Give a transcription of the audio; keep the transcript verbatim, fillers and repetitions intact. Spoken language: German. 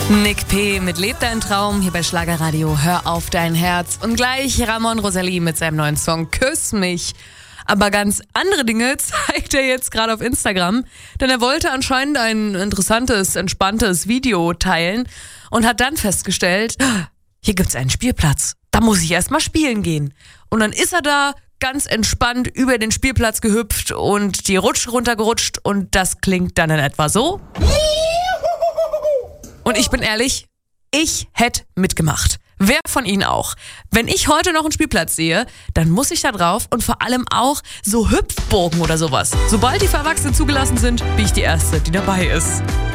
Nick P. mit Leb dein Traum hier bei Schlagerradio. Hör auf dein Herz. Und gleich Ramon Rosalie mit seinem neuen Song Küss mich. Aber ganz andere Dinge zeigt er jetzt gerade auf Instagram, denn er wollte anscheinend ein interessantes, entspanntes Video teilen und hat dann festgestellt, hier gibt's einen Spielplatz, da muss ich erst mal spielen gehen. Und dann ist er da ganz entspannt über den Spielplatz gehüpft und die Rutsche runtergerutscht und das klingt dann in etwa so. Und ich bin ehrlich, ich hätte mitgemacht. Wer von Ihnen auch? Wenn ich heute noch einen Spielplatz sehe, dann muss ich da drauf und vor allem auch so Hüpfburgen oder sowas. Sobald die für Erwachsene zugelassen sind, bin ich die Erste, die dabei ist.